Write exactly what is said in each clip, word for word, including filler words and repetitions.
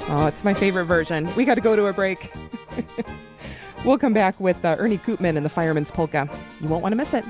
Oh, it's my favorite version. We got to go to a break. We'll come back with uh, Ernie Koopman and the Fireman's Polka. You won't want to miss it.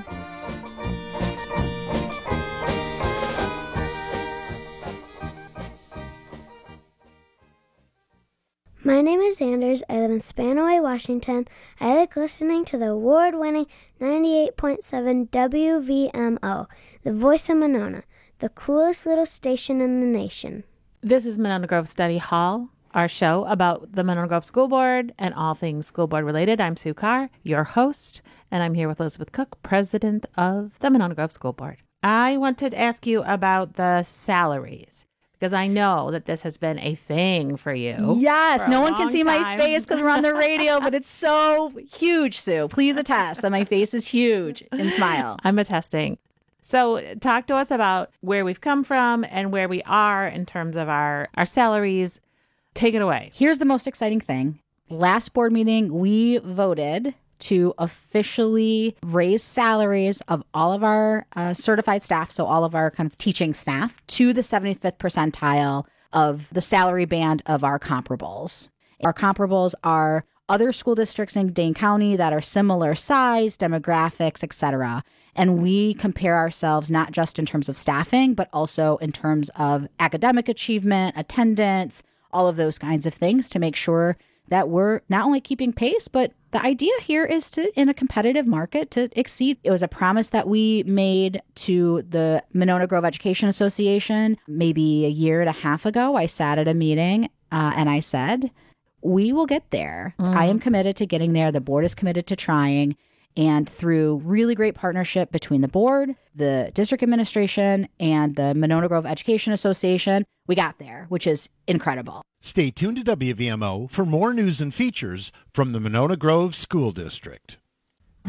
My name is Anders. I live in Spanaway, Washington. I like listening to the award-winning ninety-eight point seven W V M O, the voice of Monona, the coolest little station in the nation. This is Monona Grove Study Hall, our show about the Monona Grove School Board and all things school board related. I'm Sue Carr, your host, and I'm here with Elizabeth Cook, president of the Monona Grove School Board. I wanted to ask you about the salaries, because I know that this has been a thing for you. Yes, for no one can see time. my face because we're on the radio, but it's so huge, Sue. Please attest that my face is huge and smile. I'm attesting. So talk to us about where we've come from and where we are in terms of our, our salaries. Take it away. Here's the most exciting thing. Last board meeting, we voted to officially raise salaries of all of our uh, certified staff, so all of our kind of teaching staff, to the seventy-fifth percentile of the salary band of our comparables. Our comparables are other school districts in Dane County that are similar size, demographics, et cetera. And we compare ourselves not just in terms of staffing, but also in terms of academic achievement, attendance, all of those kinds of things to make sure that we're not only keeping pace, but the idea here is to, in a competitive market, to exceed. It was a promise that we made to the Monona Grove Education Association maybe a year and a half ago. I sat at a meeting uh, and I said, we will get there. Mm. I am committed to getting there. The board is committed to trying. And through really great partnership between the board, the district administration, and the Monona Grove Education Association, we got there, which is incredible. Stay tuned to W V M O for more news and features from the Monona Grove School District.